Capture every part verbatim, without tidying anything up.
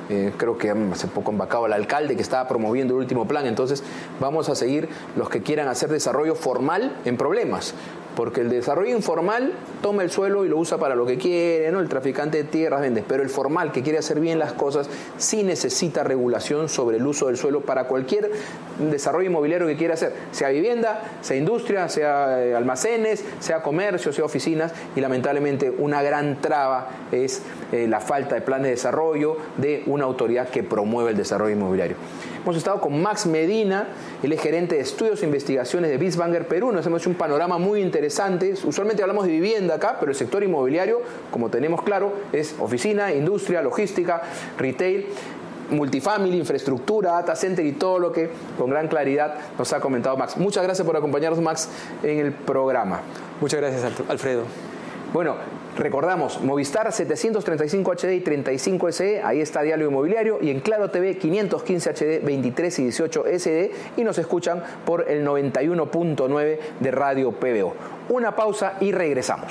Eh, creo que hace poco han vacado al alcalde que estaba promoviendo el último plan. Entonces vamos a seguir los que quieran hacer desarrollo formal en problemas. Porque el desarrollo informal toma el suelo y lo usa para lo que quiere, ¿no? El traficante de tierras vende. Pero el formal, que quiere hacer bien las cosas, sí necesita regulación sobre el uso del suelo para cualquier desarrollo inmobiliario que quiera hacer. Sea vivienda, sea industria, sea eh, almacenes, sea comercio, sea oficinas. Y lamentablemente una gran traba es eh, la falta de plan de desarrollo de una autoridad que promueve el desarrollo inmobiliario. Hemos estado con Max Medina, él es gerente de estudios e investigaciones de Bisbanger Perú. Nos hemos hecho un panorama muy interesante. Usualmente hablamos de vivienda acá, pero el sector inmobiliario, como tenemos claro, es oficina, industria, logística, retail, multifamily, infraestructura, data center y todo lo que con gran claridad nos ha comentado Max. Muchas gracias por acompañarnos, Max, en el programa. Muchas gracias, Alfredo. Bueno, recordamos, Movistar setecientos treinta y cinco H D y treinta y cinco S D, ahí está Diálogo Inmobiliario, y en Claro T V quinientos quince H D, veintitrés y dieciocho S D, y nos escuchan por el noventa y uno punto nueve de Radio P B O. Una pausa y regresamos.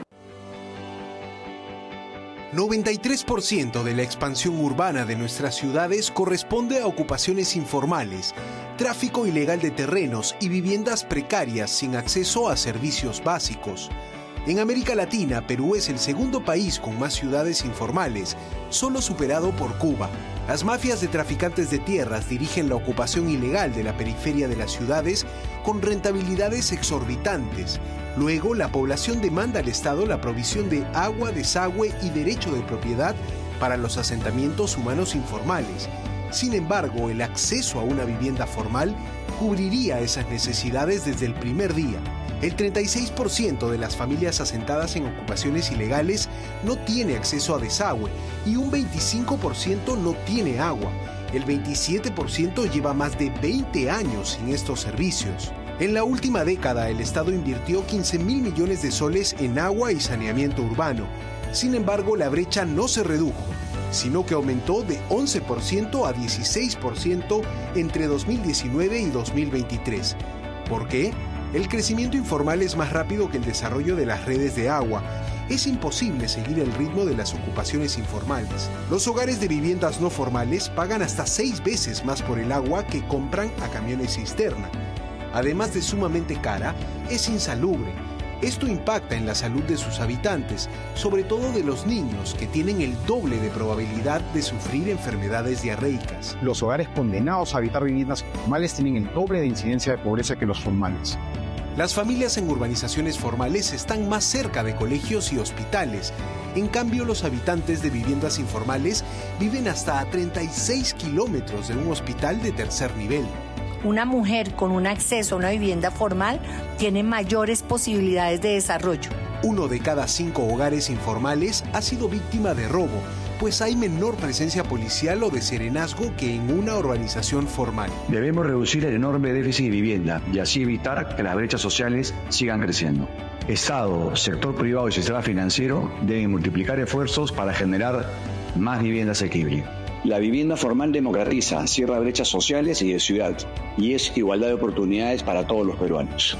noventa y tres por ciento de la expansión urbana de nuestras ciudades corresponde a ocupaciones informales, tráfico ilegal de terrenos y viviendas precarias sin acceso a servicios básicos. En América Latina, Perú es el segundo país con más ciudades informales, solo superado por Cuba. Las mafias de traficantes de tierras dirigen la ocupación ilegal de la periferia de las ciudades con rentabilidades exorbitantes. Luego, la población demanda al Estado la provisión de agua, desagüe y derecho de propiedad para los asentamientos humanos informales. Sin embargo, el acceso a una vivienda formal cubriría esas necesidades desde el primer día. El treinta y seis por ciento de las familias asentadas en ocupaciones ilegales no tiene acceso a desagüe y un veinticinco por ciento no tiene agua. El veintisiete por ciento lleva más de veinte años sin estos servicios. En la última década, el Estado invirtió quince mil millones de soles en agua y saneamiento urbano. Sin embargo, la brecha no se redujo, sino que aumentó de once por ciento a dieciséis por ciento entre dos mil diecinueve y dos mil veintitrés. ¿Por qué? El crecimiento informal es más rápido que el desarrollo de las redes de agua. Es imposible seguir el ritmo de las ocupaciones informales. Los hogares de viviendas no formales pagan hasta seis veces más por el agua que compran a camiones cisterna. Además de sumamente cara, es insalubre. Esto impacta en la salud de sus habitantes, sobre todo de los niños, que tienen el doble de probabilidad de sufrir enfermedades diarreicas. Los hogares condenados a habitar viviendas informales tienen el doble de incidencia de pobreza que los formales. Las familias en urbanizaciones formales están más cerca de colegios y hospitales. En cambio, los habitantes de viviendas informales viven hasta a treinta y seis kilómetros de un hospital de tercer nivel. Una mujer con un acceso a una vivienda formal tiene mayores posibilidades de desarrollo. Uno de cada cinco hogares informales ha sido víctima de robo, pues hay menor presencia policial o de serenazgo que en una urbanización formal. Debemos reducir el enorme déficit de vivienda y así evitar que las brechas sociales sigan creciendo. Estado, sector privado y sistema financiero deben multiplicar esfuerzos para generar más vivienda asequible. La vivienda formal democratiza, cierra brechas sociales y de ciudad, y es igualdad de oportunidades para todos los peruanos.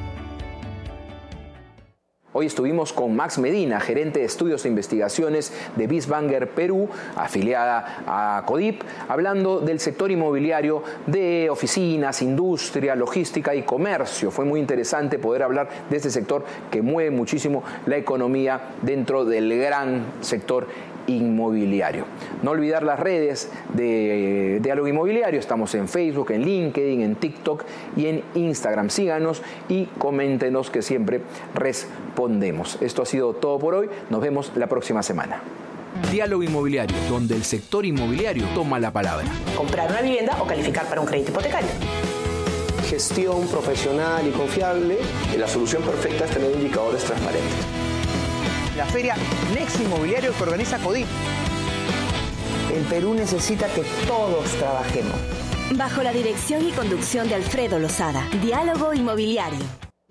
Hoy estuvimos con Max Medina, gerente de estudios e investigaciones de Bisbanger Perú, afiliada a CODIP, hablando del sector inmobiliario de oficinas, industria, logística y comercio. Fue muy interesante poder hablar de este sector que mueve muchísimo la economía dentro del gran sector inmobiliario. No olvidar las redes de Diálogo Inmobiliario. Estamos en Facebook, en LinkedIn, en TikTok y en Instagram. Síganos y coméntenos, que siempre respondemos. Esto ha sido todo por hoy. Nos vemos la próxima semana. Diálogo Inmobiliario, donde el sector inmobiliario toma la palabra. Comprar una vivienda o calificar para un crédito hipotecario. Gestión profesional y confiable. La solución perfecta es tener indicadores transparentes. La feria Next Inmobiliario que organiza CODIP. El Perú necesita que todos trabajemos. Bajo la dirección y conducción de Alfredo Lozada. Diálogo Inmobiliario.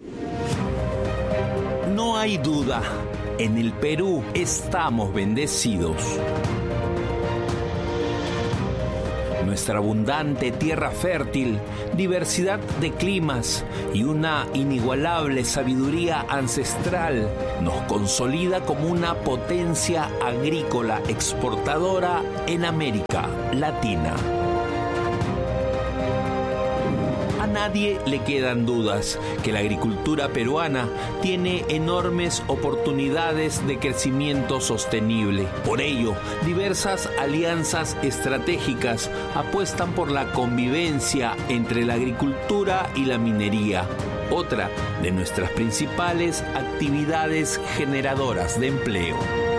No hay duda, en el Perú estamos bendecidos. nuestra abundante tierra fértil, diversidad de climas y una inigualable sabiduría ancestral nos consolida como una potencia agrícola exportadora en América Latina. A nadie le quedan dudas que la agricultura peruana tiene enormes oportunidades de crecimiento sostenible. Por ello, diversas alianzas estratégicas apuestan por la convivencia entre la agricultura y la minería, otra de nuestras principales actividades generadoras de empleo.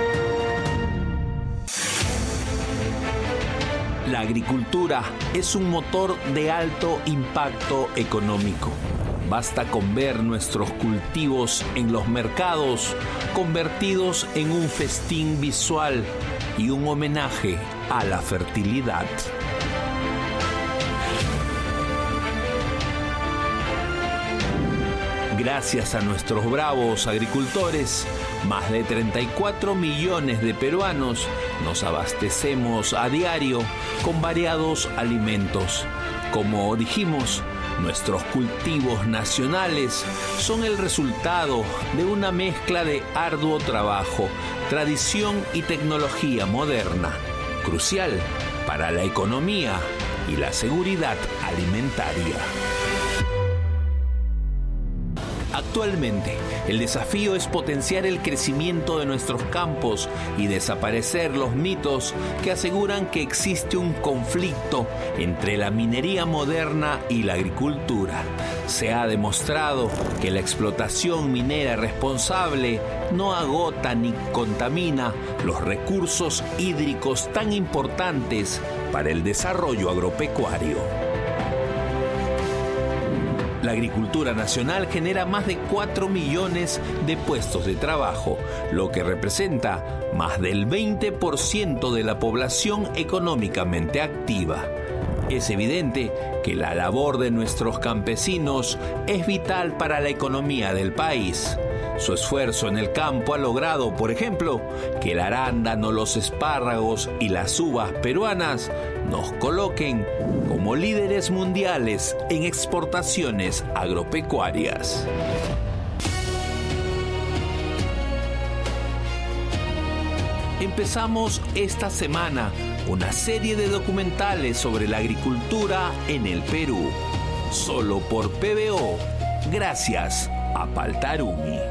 La agricultura es un motor de alto impacto económico. Basta con ver nuestros cultivos en los mercados convertidos en un festín visual y un homenaje a la fertilidad. Gracias a nuestros bravos agricultores, más de treinta y cuatro millones de peruanos nos abastecemos a diario con variados alimentos. Como dijimos, nuestros cultivos nacionales son el resultado de una mezcla de arduo trabajo, tradición y tecnología moderna, crucial para la economía y la seguridad alimentaria. Actualmente, el desafío es potenciar el crecimiento de nuestros campos y desaparecer los mitos que aseguran que existe un conflicto entre la minería moderna y la agricultura. Se ha demostrado que la explotación minera responsable no agota ni contamina los recursos hídricos tan importantes para el desarrollo agropecuario. La agricultura nacional genera más de cuatro millones de puestos de trabajo, lo que representa más del veinte por ciento de la población económicamente activa. Es evidente que la labor de nuestros campesinos es vital para la economía del país. Su esfuerzo en el campo ha logrado, por ejemplo, que el arándano, los espárragos y las uvas peruanas nos coloquen como líderes mundiales en exportaciones agropecuarias. Empezamos esta semana una serie de documentales sobre la agricultura en el Perú, solo por P B O, gracias a Paltarumi.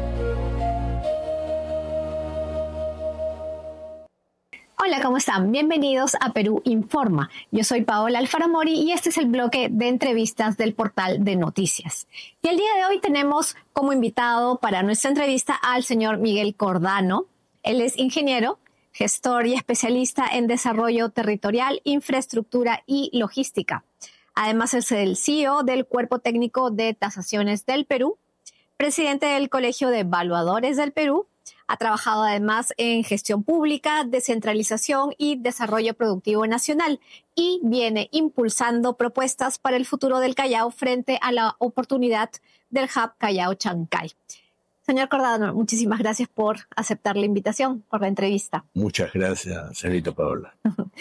Hola, ¿cómo están? Bienvenidos a Perú Informa. Yo soy Paola Alfaramori y este es el bloque de entrevistas del portal de noticias. Y el día de hoy tenemos como invitado para nuestra entrevista al señor Miguel Cordano. Él es ingeniero, gestor y especialista en desarrollo territorial, infraestructura y logística. Además es el C E O del Cuerpo Técnico de Tasaciones del Perú, presidente del Colegio de Evaluadores del Perú. Ha trabajado además en gestión pública, descentralización y desarrollo productivo nacional y viene impulsando propuestas para el futuro del Callao frente a la oportunidad del Hub Callao-Chancay. Señor Cordano, muchísimas gracias por aceptar la invitación, por la entrevista. Muchas gracias, señorita Paola.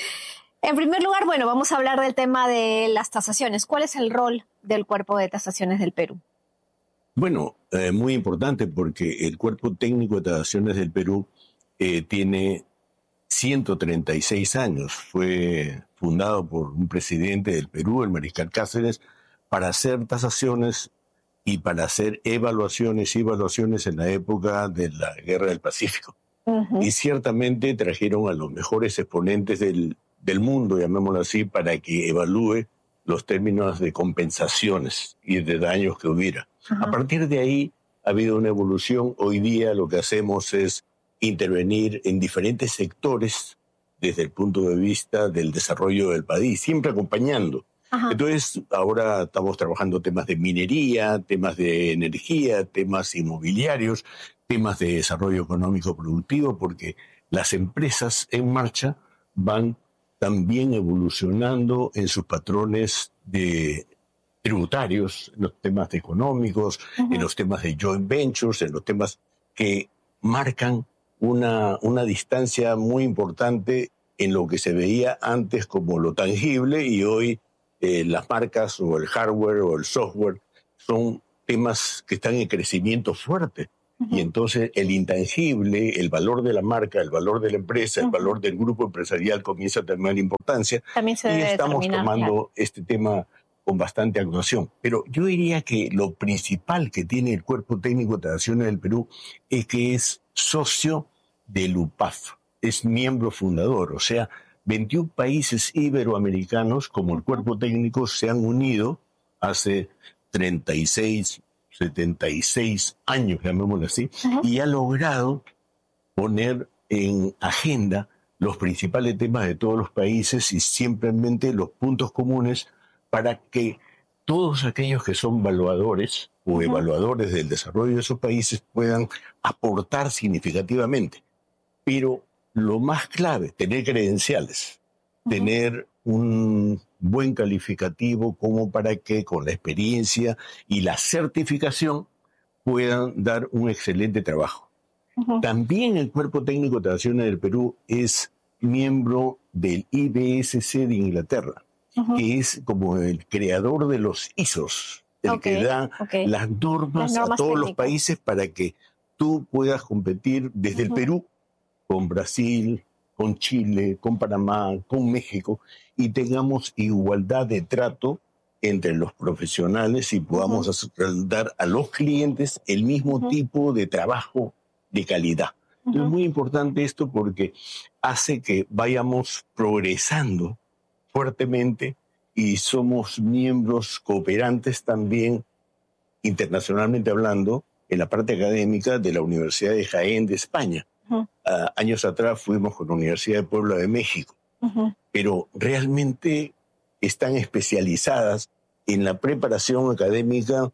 En primer lugar, bueno, vamos a hablar del tema de las tasaciones. ¿Cuál es el rol del Cuerpo de Tasaciones del Perú? Bueno, eh, muy importante porque el Cuerpo Técnico de Tasaciones del Perú eh, tiene ciento treinta y seis años. Fue fundado por un presidente del Perú, el Mariscal Cáceres, para hacer tasaciones y para hacer evaluaciones y evaluaciones en la época de la Guerra del Pacífico. Uh-huh. Y ciertamente trajeron a los mejores exponentes del, del mundo, llamémoslo así, para que evalúe los términos de compensaciones y de daños que hubiera. Uh-huh. A partir de ahí ha habido una evolución. Hoy día lo que hacemos es intervenir en diferentes sectores desde el punto de vista del desarrollo del país, siempre acompañando. Ajá. Entonces, ahora estamos trabajando temas de minería, temas de energía, temas inmobiliarios, temas de desarrollo económico productivo, porque las empresas en marcha van también evolucionando en sus patrones de tributarios, en los temas económicos, Ajá. en los temas de joint ventures, en los temas que marcan una, una distancia muy importante en lo que se veía antes como lo tangible y hoy eh, las marcas o el hardware o el software son temas que están en crecimiento fuerte. Uh-huh. Y entonces el intangible, el valor de la marca, el valor de la empresa, uh-huh. el valor del grupo empresarial comienza a tener importancia. También se debe y estamos tomando claro. este tema con bastante actuación. Pero yo diría que lo principal que tiene el Cuerpo Técnico de Trataciones del Perú es que es socio del U P A F, es miembro fundador, o sea, veintiún países iberoamericanos como el Cuerpo Técnico se han unido hace treinta y seis, setenta y seis años, llamémoslo así, uh-huh. y ha logrado poner en agenda los principales temas de todos los países y simplemente los puntos comunes para que todos aquellos que son evaluadores o uh-huh. evaluadores del desarrollo de esos países puedan aportar significativamente. Pero lo más clave, tener credenciales, uh-huh. tener un buen calificativo como para que con la experiencia y la certificación puedan dar un excelente trabajo. Uh-huh. También el Cuerpo Técnico de Trataciones del Perú es miembro del I B S C de Inglaterra, uh-huh. que es como el creador de los I S Os, el okay, que da okay. las, normas las normas a todos técnicas. Los países para que tú puedas competir desde uh-huh. el Perú con Brasil, con Chile, con Panamá, con México, y tengamos igualdad de trato entre los profesionales y podamos uh-huh. dar a los clientes el mismo uh-huh. tipo de trabajo de calidad. Uh-huh. Entonces, es muy importante esto porque hace que vayamos progresando fuertemente y somos miembros cooperantes también, internacionalmente hablando, en la parte académica de la Universidad de Jaén de España. Uh-huh. Uh, años atrás fuimos con la Universidad de Puebla de México, uh-huh. pero realmente están especializadas en la preparación académica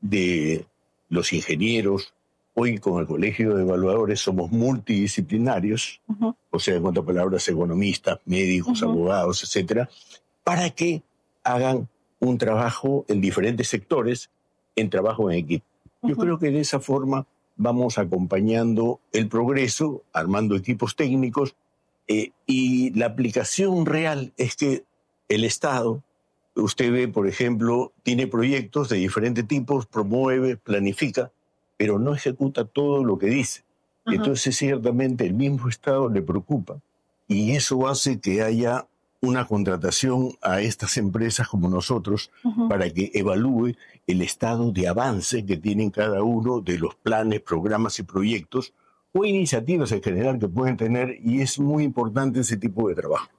de los ingenieros. Hoy con el Colegio de Evaluadores somos multidisciplinarios, uh-huh. o sea, en otras palabras, economistas, médicos, uh-huh. abogados, etcétera, para que hagan un trabajo en diferentes sectores, en trabajo en equipo. Uh-huh. Yo creo que de esa forma vamos acompañando el progreso, armando equipos técnicos, eh, y la aplicación real es que el Estado, usted ve, por ejemplo, tiene proyectos de diferentes tipos, promueve, planifica, pero no ejecuta todo lo que dice. Ajá. Entonces, ciertamente, el mismo Estado le preocupa, y eso hace que haya una contratación a estas empresas como nosotros uh-huh. para que evalúe el estado de avance que tienen cada uno de los planes, programas y proyectos o iniciativas en general que pueden tener, y es muy importante ese tipo de trabajo.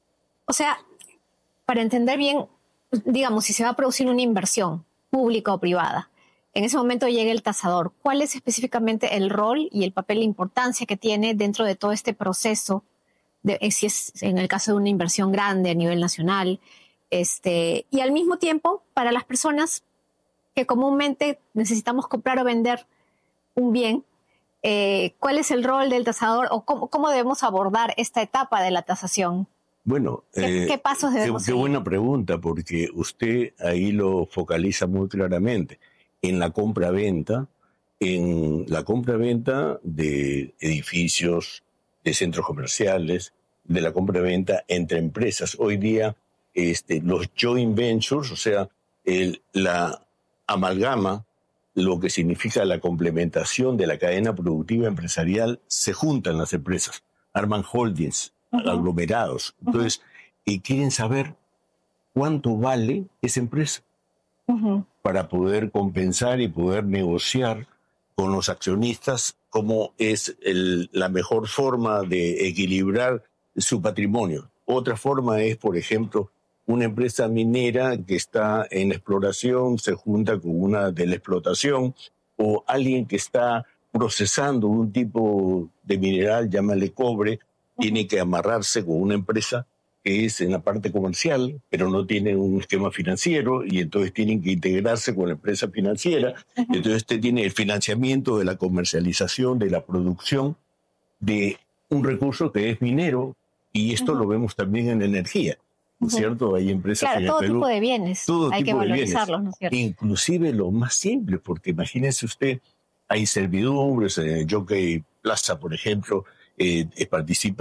O sea, para entender bien, digamos, si se va a producir una inversión pública o privada, en ese momento llega el tasador. ¿Cuál es específicamente el rol y el papel, la importancia que tiene dentro de todo este proceso? De, si es en el caso de una inversión grande a nivel nacional, este, y al mismo tiempo para las personas que comúnmente necesitamos comprar o vender un bien, eh, ¿cuál es el rol del tasador o cómo, cómo debemos abordar esta etapa de la tasación? Bueno, ¿Qué, eh, ¿qué pasos debemos qué, seguir? Qué buena pregunta, porque usted ahí lo focaliza muy claramente. En la compra-venta, en la compra-venta de edificios, de centros comerciales, de la compra-venta entre empresas. Hoy día este, los joint ventures, o sea, el, la amalgama, lo que significa la complementación de la cadena productiva empresarial, se juntan las empresas, arman holdings, uh-huh. aglomerados. Entonces, uh-huh. y quieren saber cuánto vale esa empresa uh-huh. para poder compensar y poder negociar con los accionistas cómo es el, la mejor forma de equilibrar su patrimonio. Otra forma es, por ejemplo, una empresa minera que está en exploración se junta con una de la explotación, o alguien que está procesando un tipo de mineral, llámale cobre, tiene que amarrarse con una empresa que es en la parte comercial, pero no tiene un esquema financiero, y entonces tienen que integrarse con la empresa financiera. Uh-huh. Entonces usted tiene el financiamiento de la comercialización, de la producción de un recurso que es minero, y esto uh-huh. lo vemos también en la energía, ¿no es uh-huh. cierto? Hay empresas claro, en todo el Perú, tipo de bienes, todo hay tipo que de valorizarlos, ¿no es cierto? Inclusive lo más simple, porque imagínense usted, hay servidumbres, en el Jockey Plaza, por ejemplo, eh, eh, participa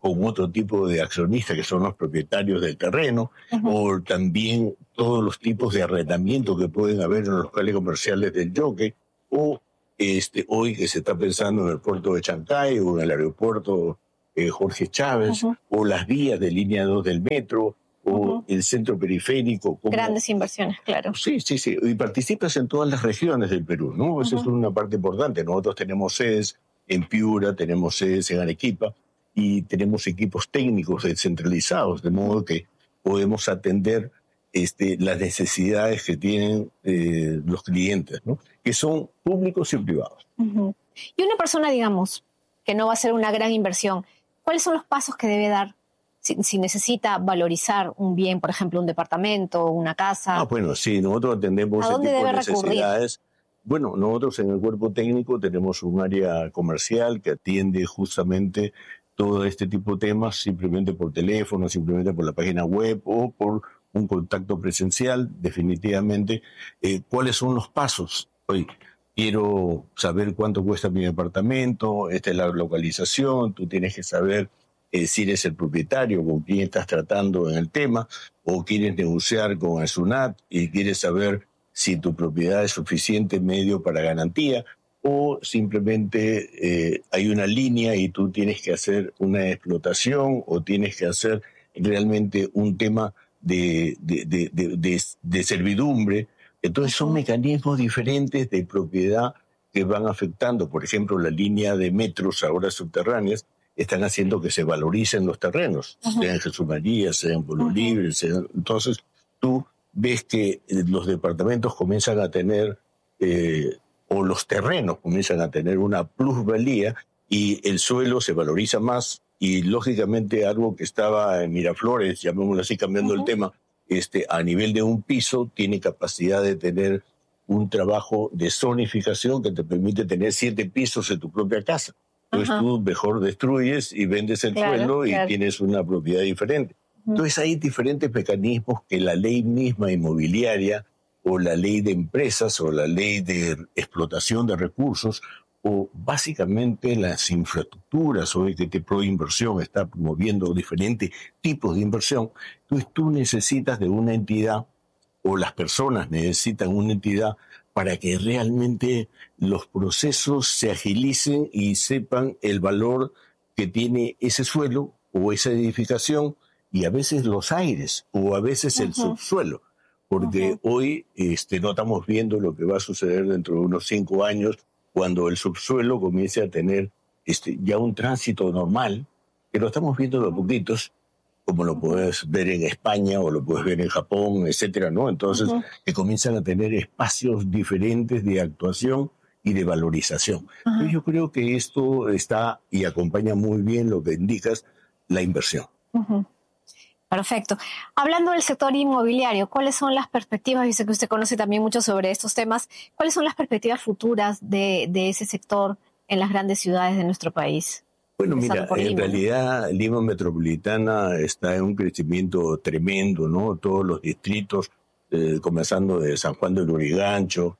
con otro tipo de accionistas que son los propietarios del terreno, uh-huh. o también todos los tipos de arrendamiento que pueden haber en los locales comerciales del Jockey, o este, hoy que se está pensando en el puerto de Chancay o en el aeropuerto eh, Jorge Chávez, uh-huh. o las vías de línea dos del metro, o uh-huh. el centro periférico. Como... Grandes inversiones, claro. Sí, sí, sí. Y participas en todas las regiones del Perú, ¿no? Esa uh-huh. es una parte importante. Nosotros tenemos sedes en Piura, tenemos sedes en Arequipa y tenemos equipos técnicos descentralizados, de modo que podemos atender este, las necesidades que tienen eh, los clientes, ¿no? Que son públicos y privados. Uh-huh. Y una persona, digamos, que no va a hacer una gran inversión, ¿cuáles son los pasos que debe dar? Si, si necesita valorizar un bien, por ejemplo, un departamento, una casa. Ah, bueno, sí, nosotros atendemos ese tipo de necesidades. Bueno, nosotros en el cuerpo técnico tenemos un área comercial que atiende justamente todo este tipo de temas, simplemente por teléfono, simplemente por la página web o por un contacto presencial, definitivamente. Eh, ¿Cuáles son los pasos? Oye, quiero saber cuánto cuesta mi departamento, esta es la localización, tú tienes que saber Eh, si eres el propietario, con quién estás tratando en el tema, o quieres negociar con el SUNAT y quieres saber si tu propiedad es suficiente medio para garantía, o simplemente eh, hay una línea y tú tienes que hacer una explotación o tienes que hacer realmente un tema de, de, de, de, de, de servidumbre. Entonces son mecanismos diferentes de propiedad que van afectando. Por ejemplo, la línea de metros ahora subterráneas están haciendo que se valoricen los terrenos, uh-huh. sea en Jesús María, sea en Pueblo uh-huh. Libre, sea... Entonces tú ves que los departamentos comienzan a tener, eh, o los terrenos comienzan a tener una plusvalía y el suelo se valoriza más y lógicamente algo que estaba en Miraflores, llamémoslo así, cambiando uh-huh. el tema, este, a nivel de un piso tiene capacidad de tener un trabajo de zonificación que te permite tener siete pisos en tu propia casa. Entonces Ajá. tú mejor destruyes y vendes el claro, suelo y claro. tienes una propiedad diferente. Uh-huh. Entonces hay diferentes mecanismos que la ley misma inmobiliaria o la ley de empresas o la ley de explotación de recursos o básicamente las infraestructuras hoy que te Proinversión está promoviendo diferentes tipos de inversión. Entonces tú necesitas de una entidad o las personas necesitan una entidad para que realmente los procesos se agilicen y sepan el valor que tiene ese suelo o esa edificación y a veces los aires o a veces uh-huh. el subsuelo. Porque uh-huh. hoy este, no estamos viendo lo que va a suceder dentro de unos cinco años cuando el subsuelo comience a tener este, ya un tránsito normal, que lo estamos viendo de a poquitos, como lo puedes ver en España o lo puedes ver en Japón, etcétera, ¿no? Entonces, uh-huh. que comienzan a tener espacios diferentes de actuación y de valorización. Uh-huh. Yo creo que esto está y acompaña muy bien lo que indicas, la inversión. Uh-huh. Perfecto. Hablando del sector inmobiliario, ¿cuáles son las perspectivas? Yo sé que usted conoce también mucho sobre estos temas. ¿Cuáles son las perspectivas futuras de, de ese sector en las grandes ciudades de nuestro país? Bueno, mira, en Lima, realidad ¿no? Lima Metropolitana está en un crecimiento tremendo, ¿no? Todos los distritos, eh, comenzando de San Juan del Lurigancho,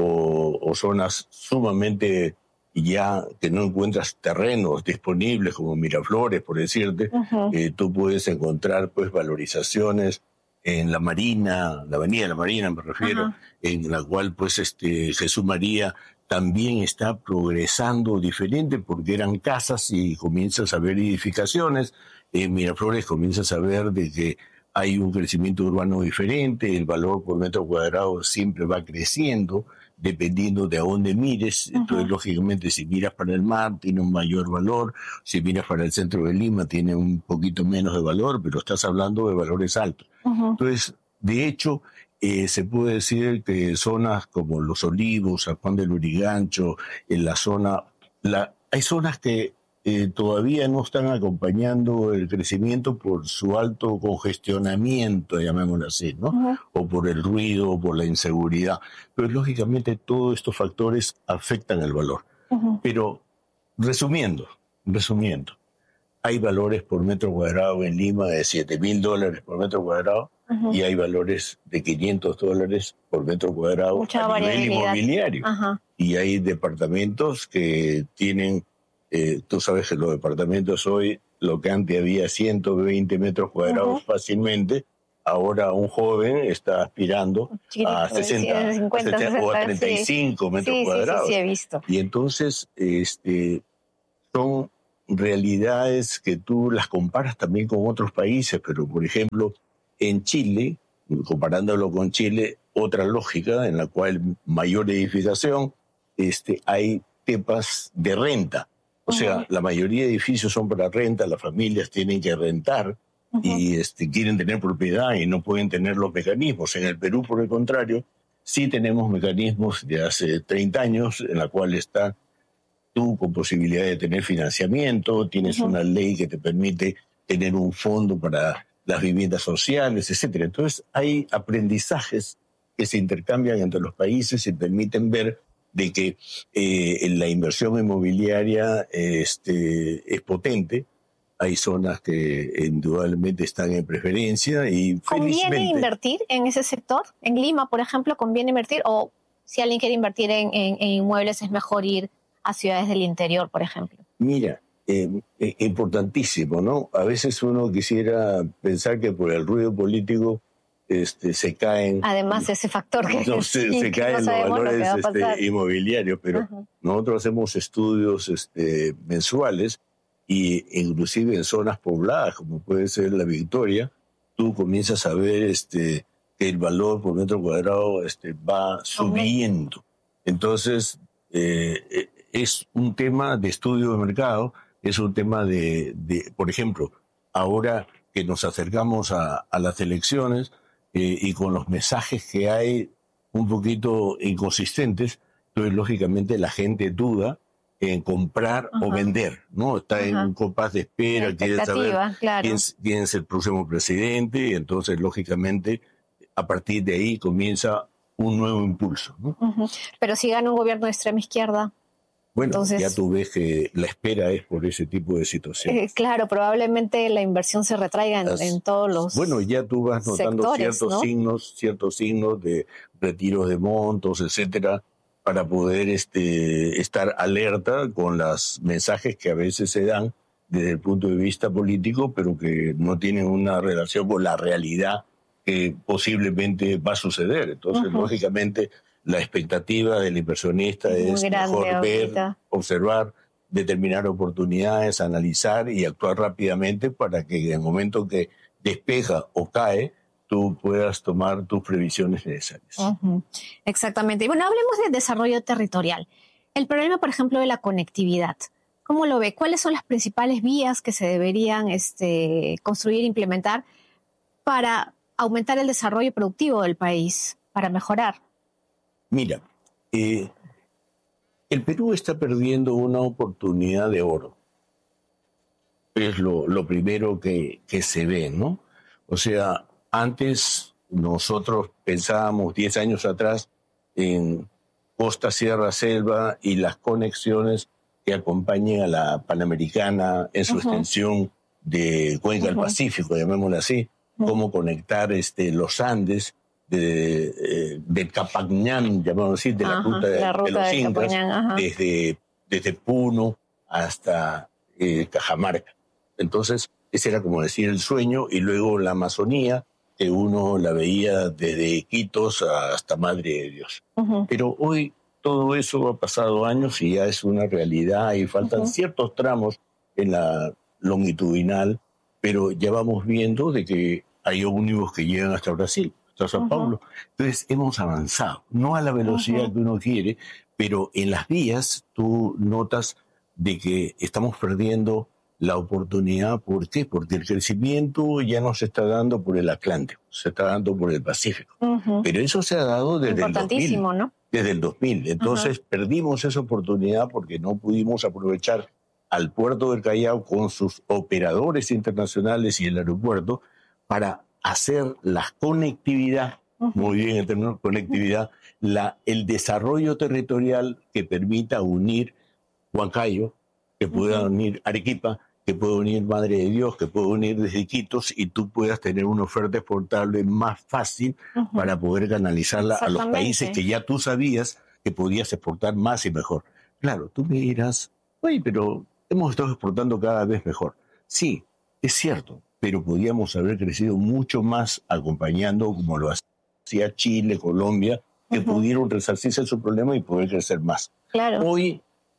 o, o zonas sumamente ya que no encuentras terrenos disponibles como Miraflores, por decirte, uh-huh. eh, tú puedes encontrar pues valorizaciones en la Marina, la Avenida de la Marina me refiero, uh-huh. en la cual pues este Jesús María también está progresando diferente porque eran casas y comienzas a ver edificaciones. En Miraflores comienzas a ver de que hay un crecimiento urbano diferente, el valor por metro cuadrado siempre va creciendo dependiendo de a dónde mires. Uh-huh. Entonces, lógicamente, si miras para el mar tiene un mayor valor, si miras para el centro de Lima tiene un poquito menos de valor, pero estás hablando de valores altos. Uh-huh. Entonces, de hecho, Eh, se puede decir que zonas como Los Olivos, San Juan del Lurigancho, en la zona, la, hay zonas que eh, todavía no están acompañando el crecimiento por su alto congestionamiento, llamémoslo así, ¿no? Uh-huh. O por el ruido, o por la inseguridad. Pero lógicamente todos estos factores afectan el valor. Uh-huh. Pero resumiendo, resumiendo, hay valores por metro cuadrado en Lima de siete mil dólares por metro cuadrado. Uh-huh. Y hay valores de quinientos dólares por metro cuadrado Mucha a nivel inmobiliario. Uh-huh. Y hay departamentos que tienen, eh, tú sabes que los departamentos hoy lo que antes había ciento veinte metros cuadrados uh-huh. fácilmente, ahora un joven está aspirando sí, a sesenta, cincuenta, sesenta, o a treinta y cinco sí. metros sí, cuadrados. Sí, sí, sí, he visto. Y entonces este, son realidades que tú las comparas también con otros países, pero por ejemplo, en Chile, comparándolo con Chile, otra lógica en la cual mayor edificación, este, hay tepas de renta. O uh-huh. sea, la mayoría de edificios son para renta, las familias tienen que rentar uh-huh. y este, quieren tener propiedad y no pueden tener los mecanismos. En el Perú, por el contrario, sí tenemos mecanismos de hace treinta años en la cual está tú con posibilidad de tener financiamiento, tienes uh-huh. una ley que te permite tener un fondo para las viviendas sociales, etcétera. Entonces hay aprendizajes que se intercambian entre los países y permiten ver de que eh, la inversión inmobiliaria este, es potente. Hay zonas que indudablemente están en preferencia y ¿Conviene felizmente, invertir en ese sector? ¿En Lima, por ejemplo, conviene invertir? ¿O si alguien quiere invertir en, en, en inmuebles es mejor ir a ciudades del interior, por ejemplo? Mira, eh, eh, importantísimo, ¿no? A veces uno quisiera pensar que por el ruido político este, se caen... Además, ese factor que... No, se, sí, se que caen no los valores este, inmobiliarios, pero uh-huh. nosotros hacemos estudios este, mensuales y inclusive en zonas pobladas, como puede ser La Victoria, tú comienzas a ver este, que el valor por metro cuadrado este, va subiendo. Uh-huh. Entonces, eh, es un tema de estudio de mercado, es un tema de, de por ejemplo, ahora que nos acercamos a, a las elecciones eh, y con los mensajes que hay un poquito inconsistentes, entonces lógicamente la gente duda en comprar uh-huh. o vender, ¿no? Está uh-huh. en un compás de espera, quiere saber claro. quién, quién es el próximo presidente, y entonces lógicamente a partir de ahí comienza un nuevo impulso, ¿no? Uh-huh. Pero si gana un gobierno de extrema izquierda... Bueno, Entonces, ya tú ves que la espera es por ese tipo de situaciones. Eh, claro, probablemente la inversión se retraiga en, As, en todos los Bueno, ya tú vas notando sectores, ciertos ¿no? signos, ciertos signos de retiros de montos, etcétera, para poder este, estar alerta con los mensajes que a veces se dan desde el punto de vista político, pero que no tienen una relación con la realidad que posiblemente va a suceder. Entonces, uh-huh. lógicamente, la expectativa del inversionista es, es mejor ver, observar, determinar oportunidades, analizar y actuar rápidamente para que en el momento que despeja o cae, tú puedas tomar tus previsiones necesarias. Uh-huh. Exactamente. Y bueno, hablemos del desarrollo territorial. El problema, por ejemplo, de la conectividad. ¿Cómo lo ve? ¿Cuáles son las principales vías que se deberían este, construir e implementar para aumentar el desarrollo productivo del país, para mejorar? Mira, eh, el Perú está perdiendo una oportunidad de oro. Es lo, lo primero que, que se ve, ¿no? O sea, antes nosotros pensábamos diez años atrás en costa, sierra, selva y las conexiones que acompañen a la Panamericana en su uh-huh. extensión de Cuenca del uh-huh. Pacífico, llamémoslo así, uh-huh. cómo conectar este, los Andes, de, eh, del Capañán, llamémoslo así, de la, ajá, ruta, de, la ruta de los de Incas, desde, desde Puno hasta eh, Cajamarca. Entonces, ese era como decir el sueño, y luego la Amazonía, que uno la veía desde Iquitos hasta Madre de Dios. Uh-huh. Pero hoy todo eso ha pasado años y ya es una realidad y faltan uh-huh. ciertos tramos en la longitudinal, pero ya vamos viendo de que hay ómnibus que llegan hasta Brasil, hasta Sao uh-huh. Paulo. Entonces hemos avanzado, no a la velocidad uh-huh. que uno quiere, pero en las vías tú notas de que estamos perdiendo la oportunidad. ¿Por qué? Porque el crecimiento ya no se está dando por el Atlántico, se está dando por el Pacífico. Uh-huh. Pero eso se ha dado desde el dos mil. ¿No? Desde el dos mil. Entonces uh-huh. perdimos esa oportunidad porque no pudimos aprovechar al puerto del Callao con sus operadores internacionales y el aeropuerto para hacer la conectividad, uh-huh. muy bien en términos de conectividad, la, el desarrollo territorial que permita unir Huancayo, que pueda uh-huh. unir Arequipa, que pueda unir Madre de Dios, que pueda unir desde Iquitos, y tú puedas tener una oferta exportable más fácil uh-huh. para poder canalizarla a los países que ya tú sabías que podías exportar más y mejor. Claro, tú me dirás, oye, pero hemos estado exportando cada vez mejor. Sí, es cierto, pero podíamos haber crecido mucho más acompañando, como lo hacía Chile, Colombia, que uh-huh. pudieron resarcirse de su problema y poder crecer más. Claro. Hoy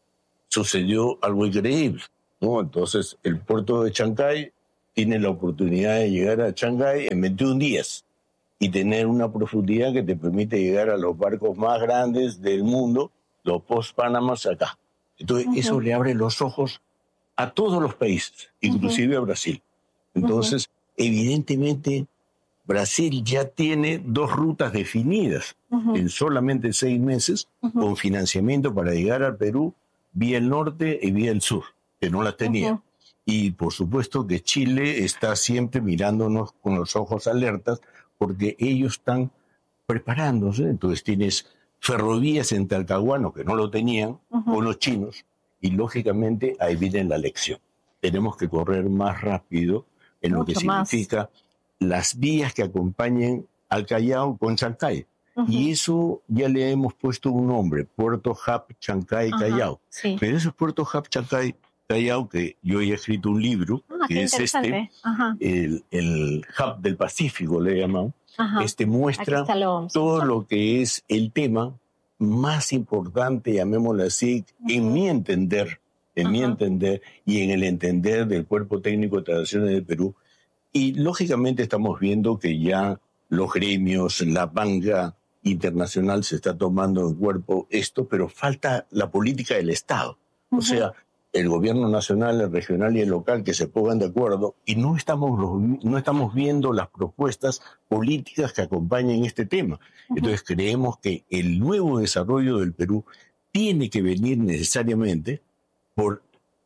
sucedió algo increíble, ¿no? Entonces, el puerto de Chancay tiene la oportunidad de llegar a Chancay en veintiún días y tener una profundidad que te permite llegar a los barcos más grandes del mundo, los post-Panamas acá. Entonces, uh-huh. eso le abre los ojos a todos los países, inclusive uh-huh. a Brasil. Entonces, uh-huh. evidentemente, Brasil ya tiene dos rutas definidas uh-huh. en solamente seis meses uh-huh. con financiamiento para llegar al Perú vía el norte y vía el sur, que no las tenía. Uh-huh. Y por supuesto que Chile está siempre mirándonos con los ojos alertas porque ellos están preparándose. Entonces tienes ferrovías en Talcahuano que no lo tenían uh-huh. con los chinos y lógicamente ahí viene la lección. Tenemos que correr más rápido en Mucho lo que significa más. Las vías que acompañen al Callao con Chancay. Uh-huh. Y eso ya le hemos puesto un nombre, Puerto Hub Chancay uh-huh. Callao. Sí. Pero ese Puerto Hub Chancay Callao, que yo he escrito un libro, ah, que es este, uh-huh. el, el Hub del Pacífico, le llaman, uh-huh. este muestra lo todo lo que es el tema más importante, llamémoslo así, uh-huh. en mi entender, en uh-huh. mi entender y en el entender del Cuerpo Técnico de Traducciones del Perú. Y lógicamente estamos viendo que ya los gremios, la banca internacional se está tomando en cuerpo esto, pero falta la política del Estado. Uh-huh. O sea, el gobierno nacional, el regional y el local que se pongan de acuerdo y no estamos, no estamos viendo las propuestas políticas que acompañen este tema. Uh-huh. Entonces creemos que el nuevo desarrollo del Perú tiene que venir necesariamente por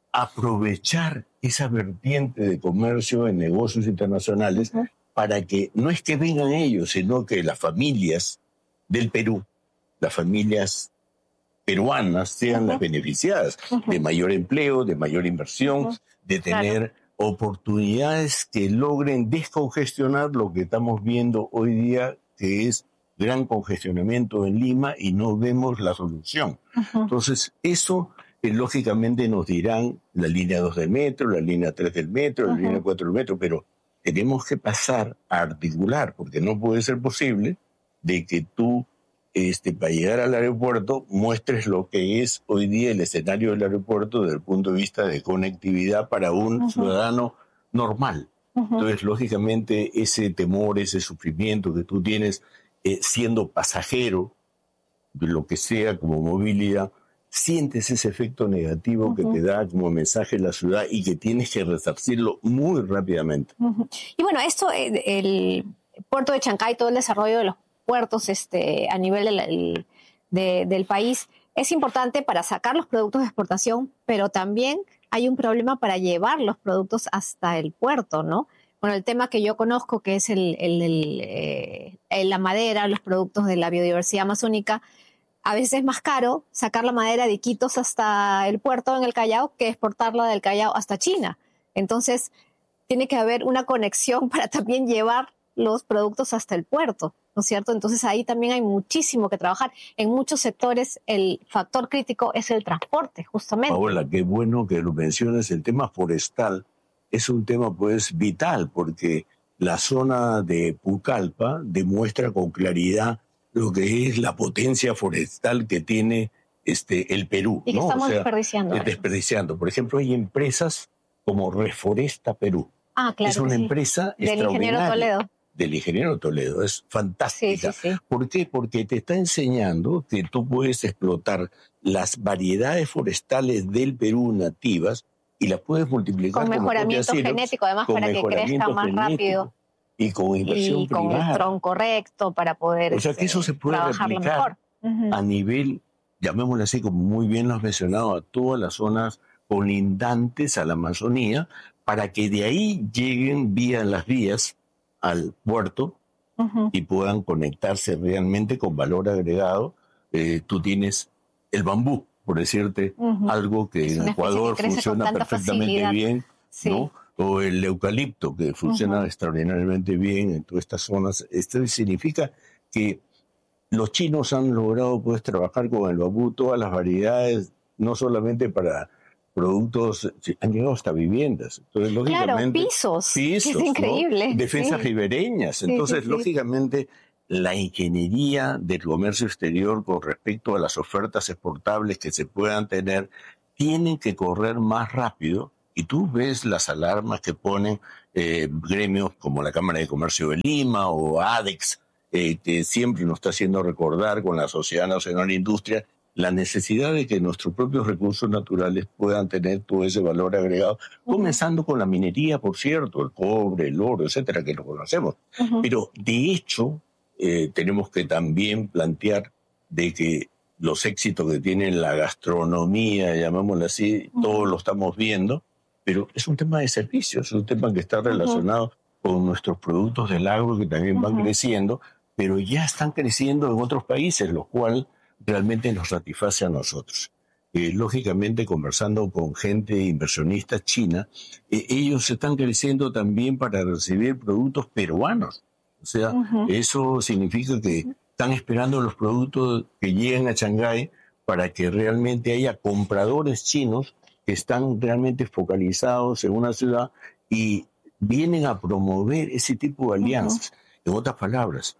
aprovechar esa vertiente de comercio en negocios internacionales uh-huh. para que no es que vengan ellos, sino que las familias del Perú, las familias peruanas sean uh-huh. las beneficiadas uh-huh. de mayor empleo, de mayor inversión, uh-huh. de tener claro. oportunidades que logren descongestionar lo que estamos viendo hoy día, que es gran congestionamiento en Lima y no vemos la solución. Uh-huh. Entonces, eso eh, lógicamente nos dirán la línea dos del metro, la línea tres del metro, uh-huh. la línea cuatro del metro, pero tenemos que pasar a articular, porque no puede ser posible de que tú, este, para llegar al aeropuerto, muestres lo que es hoy día el escenario del aeropuerto desde el punto de vista de conectividad para un uh-huh. ciudadano normal. Uh-huh. Entonces, lógicamente, ese temor, ese sufrimiento que tú tienes eh, siendo pasajero de lo que sea como movilidad, sientes ese efecto negativo uh-huh. que te da como mensaje la ciudad y que tienes que resarcirlo muy rápidamente. Uh-huh. Y bueno, esto, el, el puerto de Chancay, todo el desarrollo de los puertos este, a nivel de la, el, de, del país es importante para sacar los productos de exportación, pero también hay un problema para llevar los productos hasta el puerto, ¿no? Bueno, el tema que yo conozco, que es el, el, el, eh, la madera, los productos de la biodiversidad amazónica, a veces es más caro sacar la madera de Iquitos hasta el puerto en el Callao que exportarla del Callao hasta China. Entonces, tiene que haber una conexión para también llevar los productos hasta el puerto, ¿no es cierto? Entonces, ahí también hay muchísimo que trabajar. En muchos sectores, el factor crítico es el transporte, justamente. Paola, qué bueno que lo menciones. El tema forestal es un tema, pues, vital, porque la zona de Pucallpa demuestra con claridad lo que es la potencia forestal que tiene este el Perú. Y que ¿no? estamos o sea, desperdiciando. Desperdiciando. Por ejemplo, hay empresas como Reforesta Perú. Ah, claro. Es una sí. empresa del extraordinaria. ingeniero Toledo. Del ingeniero Toledo. Es fantástica. Sí, sí, sí. ¿Por qué? Porque te está enseñando que tú puedes explotar las variedades forestales del Perú nativas y las puedes multiplicar con mejoramiento genético, además, para que crezca más rápido. Y con inversión y con privada. el tronco recto para poder O sea que eso se puede trabajarlo replicar mejor. Uh-huh. a nivel, llamémoslo así, como muy bien lo has mencionado, a todas las zonas colindantes a la Amazonía, para que de ahí lleguen vía las vías al puerto uh-huh. y puedan conectarse realmente con valor agregado. Eh, tú tienes el bambú, por decirte uh-huh. algo que en Ecuador que funciona perfectamente facilidad. bien, sí. ¿no? O el eucalipto, que funciona uh-huh. extraordinariamente bien en todas estas zonas. Esto significa que los chinos han logrado pues, trabajar con el bambú todas las variedades, no solamente para productos, han llegado hasta viviendas. Entonces, lógicamente, claro, pisos, pisos, es increíble. ¿no? Defensas sí. ribereñas. Entonces, sí, sí, lógicamente, sí. la ingeniería del comercio exterior con respecto a las ofertas exportables que se puedan tener, tienen que correr más rápido. Y tú ves las alarmas que ponen eh, gremios como la Cámara de Comercio de Lima o ADEX, eh, que siempre nos está haciendo recordar con la Sociedad Nacional de Industria la necesidad de que nuestros propios recursos naturales puedan tener todo ese valor agregado, uh-huh. comenzando con la minería, por cierto, el cobre, el oro, etcétera, que lo conocemos. Uh-huh. Pero, de hecho, eh, tenemos que también plantear de que los éxitos que tiene la gastronomía, llamémoslo así, uh-huh. todos lo estamos viendo, pero es un tema de servicios, es un tema que está relacionado uh-huh. con nuestros productos del agro que también uh-huh. van creciendo, pero ya están creciendo en otros países, lo cual realmente nos satisface a nosotros. Eh, lógicamente, conversando con gente inversionista china, eh, ellos están creciendo también para recibir productos peruanos. O sea, uh-huh. eso significa que están esperando los productos que lleguen a Shanghái para que realmente haya compradores chinos que están realmente focalizados en una ciudad y vienen a promover ese tipo de alianzas. Uh-huh. En otras palabras,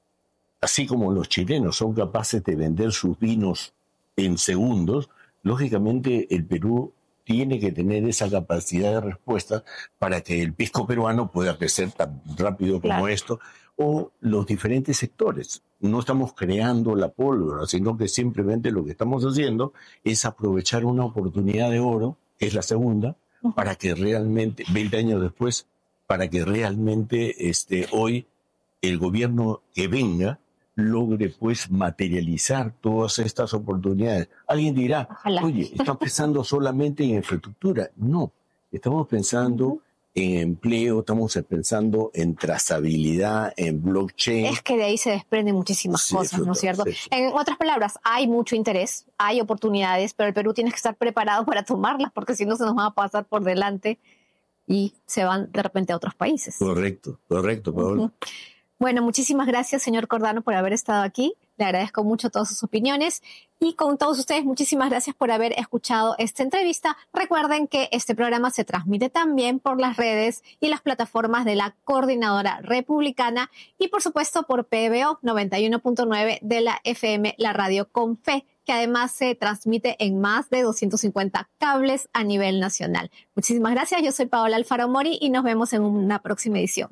así como los chilenos son capaces de vender sus vinos en segundos, lógicamente el Perú tiene que tener esa capacidad de respuesta para que el pisco peruano pueda crecer tan rápido como claro. esto, o los diferentes sectores. No estamos creando la pólvora, sino que simplemente lo que estamos haciendo es aprovechar una oportunidad de oro, que es la segunda, uh-huh. para que realmente, veinte años después, para que realmente este, hoy el gobierno que venga logre pues materializar todas estas oportunidades. Alguien dirá, Ojalá. oye, ¿están pensando solamente en infraestructura? No, estamos pensando uh-huh. en empleo, estamos pensando en trazabilidad, en blockchain. Es que de ahí se desprenden muchísimas sí, cosas, ¿no es cierto? Sí, sí. En otras palabras, hay mucho interés, hay oportunidades, pero el Perú tiene que estar preparado para tomarlas, porque si no se nos van a pasar por delante y se van de repente a otros países. Correcto, correcto, Paola. Uh-huh. Bueno, muchísimas gracias, señor Cordano, por haber estado aquí. Le agradezco mucho todas sus opiniones. Y con todos ustedes, muchísimas gracias por haber escuchado esta entrevista. Recuerden que este programa se transmite también por las redes y las plataformas de la Coordinadora Republicana y, por supuesto, por P B O noventa y uno punto nueve de la F M, la radio con fe, que además se transmite en más de doscientos cincuenta cables a nivel nacional. Muchísimas gracias. Yo soy Paola Alfaro Mori y nos vemos en una próxima edición.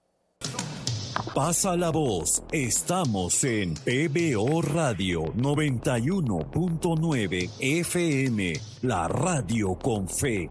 Pasa la voz, estamos en P B O Radio noventa y uno punto nueve F M, la radio con fe.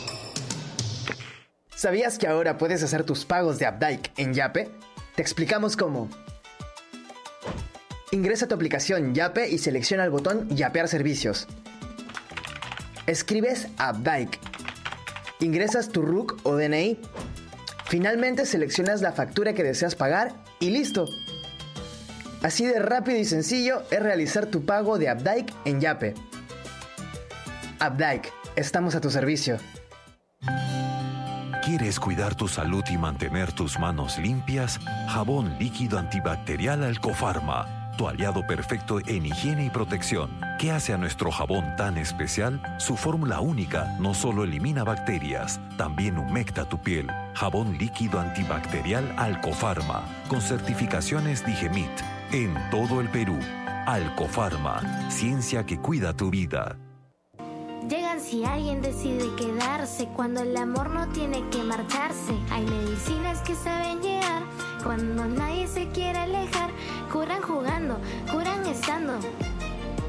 ¿Sabías que ahora puedes hacer tus pagos de Updike en Yape? Te explicamos cómo. Ingresa a tu aplicación Yape y selecciona el botón Yapear servicios. Escribes Updike. Ingresas tu R U C o D N I. Finalmente seleccionas la factura que deseas pagar y listo. Así de rápido y sencillo es realizar tu pago de Updike en Yape. Updike, estamos a tu servicio. ¿Quieres cuidar tu salud y mantener tus manos limpias? Jabón líquido antibacterial Alcofarma, tu aliado perfecto en higiene y protección. ¿Qué hace a nuestro jabón tan especial? Su fórmula única no solo elimina bacterias, también humecta tu piel. Jabón líquido antibacterial Alcofarma, con certificaciones Digemit, en todo el Perú. Alcofarma, ciencia que cuida tu vida. Llegan si alguien decide quedarse, cuando el amor no tiene que marcharse. Hay medicinas que saben llegar, cuando nadie se quiere alejar. Curan jugando, curan estando.